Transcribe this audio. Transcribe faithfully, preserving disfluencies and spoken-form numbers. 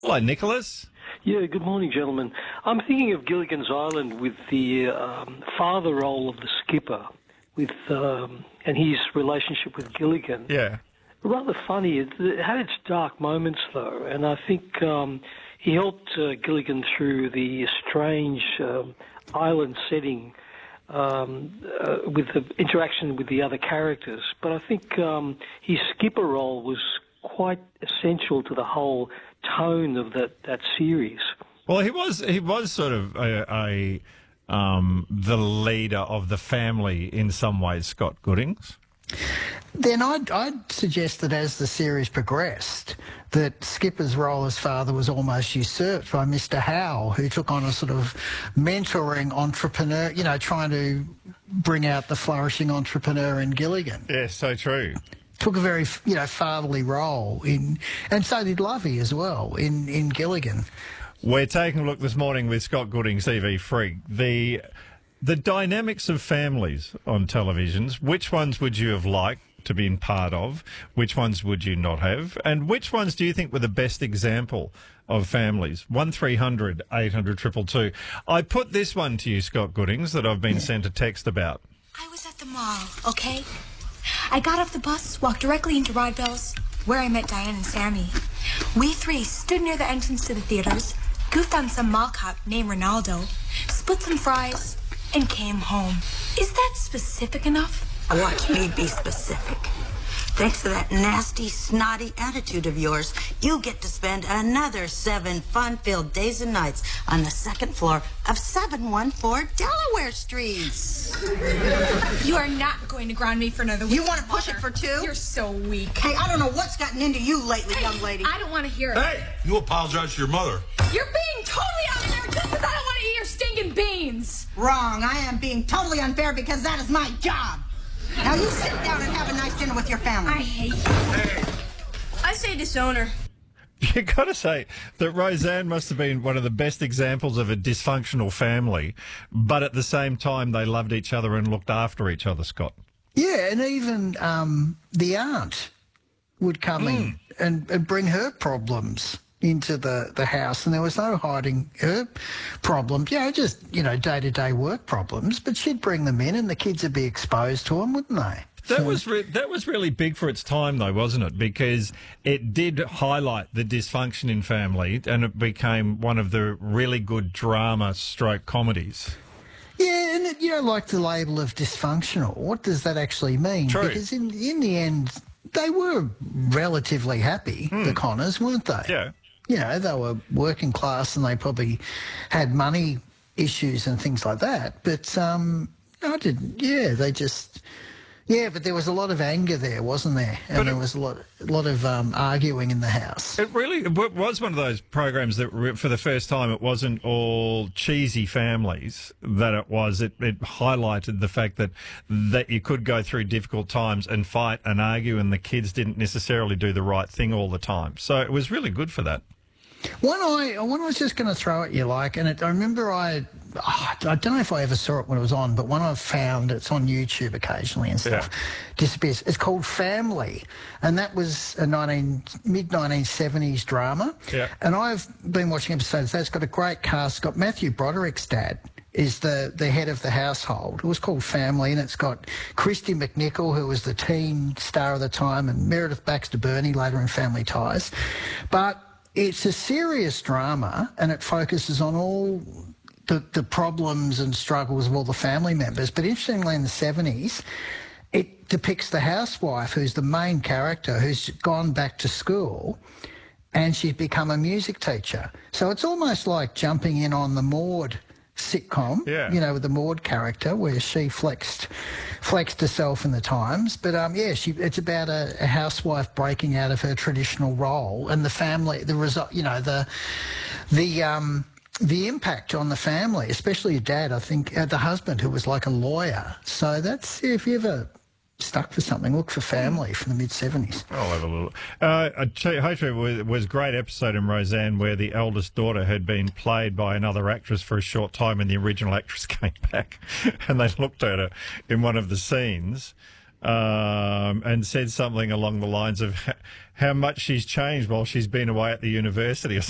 Hello, Nicholas. Yeah, good morning, gentlemen. I'm thinking of Gilligan's Island with the um, father role of the skipper, with um, and his relationship with Gilligan. Yeah. Rather funny. It, it had its dark moments, though, and I think um, he helped uh, Gilligan through the strange um, island setting um, uh, with the interaction with the other characters. But I think um, his skipper role was quite essential to the whole tone of that, that series. Well, he was he was sort of a, a um, the leader of the family in some ways, Scott Goodings. Then I'd, I'd suggest that as the series progressed, that Skipper's role as father was almost usurped by Mister Howe, who took on a sort of mentoring entrepreneur, you know, trying to bring out the flourishing entrepreneur in Gilligan. Yeah, so true. Took a very, you know, fatherly role in, and so did Lovey as well in, in Gilligan. We're taking a look this morning with Scott Goodings, T V Freak. The the dynamics of families on televisions. Which ones would you have liked to be part of? Which ones would you not have? And which ones do you think were the best example of families? One three hundred eight hundred two two two. I put this one to you, Scott Goodings, that I've been yeah. sent a text about. I was at the mall, okay? I got off the bus, walked directly into Rodville's, where I met Diane and Sammy. We three stood near the entrance to the theaters, goofed on some mall cop named Ronaldo, split some fries, and came home. Is that specific enough? Watch me be specific. Thanks to that nasty, snotty attitude of yours, you get to spend another seven fun-filled days and nights on the second floor of seven one four Delaware Street. You are not going to ground me for another week. You want to push it for two? You're so weak. Hey, I don't know what's gotten into you lately, hey, young lady. I don't want to hear it. Hey, you apologize to your mother. You're being totally unfair just because I don't want to eat your stinking beans. Wrong. I am being totally unfair because that is my job. Now you sit down and have a nice dinner with your family. I hate you. Hey. I say disown her. You got to say that Roseanne must have been one of the best examples of a dysfunctional family, but at the same time they loved each other and looked after each other, Scott. Yeah, and even um, the aunt would come mm. in and, and bring her problems into the, the house, and there was no hiding her problems, you know, just, you know, day-to-day work problems, but she'd bring them in and the kids would be exposed to them, wouldn't they? That so, was re- that was really big for its time, though, wasn't it? Because it did highlight the dysfunction in family, and it became one of the really good drama stroke comedies. Yeah, and, it, you know, like the label of dysfunctional, what does that actually mean? True. Because in, in the end, they were relatively happy, mm. the Connors, weren't they? Yeah. You know, they were working class and they probably had money issues and things like that. But um, I didn't, yeah, they just, yeah, but there was a lot of anger there, wasn't there? And but there it, was a lot, a lot of um, arguing in the house. It really it was one of those programs that, for the first time, it wasn't all cheesy families. That it was, it, it highlighted the fact that that you could go through difficult times and fight and argue, and the kids didn't necessarily do the right thing all the time. So it was really good for that. One I, one I was just going to throw at you, like, and it, I remember I, oh, I don't know if I ever saw it when it was on, but one I've found, it's on YouTube occasionally and stuff, yeah. disappears. It's called Family, and that was a nineteen, mid nineteen seventies drama. Yeah. And I've been watching episodes. That's got a great cast. It's got Matthew Broderick's dad is the, the head of the household. It was called Family, and it's got Christy McNichol, who was the teen star of the time, and Meredith Baxter Burney later in Family Ties. But it's a serious drama, and it focuses on all the, the problems and struggles of all the family members. But interestingly, in the seventies, it depicts the housewife, who's the main character, who's gone back to school, and she's become a music teacher. So it's almost like jumping in on the Maude sitcom, yeah. you know, with the Maude character, where she flexed flexed herself in the times. But, um, yeah, she, it's about a, a housewife breaking out of her traditional role, and the family, the result, you know, the, the, um, the impact on the family, especially your dad, I think, uh, the husband, who was like a lawyer. So that's, if you ever stuck for something, look for Family from the mid seventies. I'll have a little. Uh, I tell you, it was, was a great episode in Roseanne where the eldest daughter had been played by another actress for a short time, and the original actress came back and they looked at her in one of the scenes um, and said something along the lines of how much she's changed while she's been away at the university or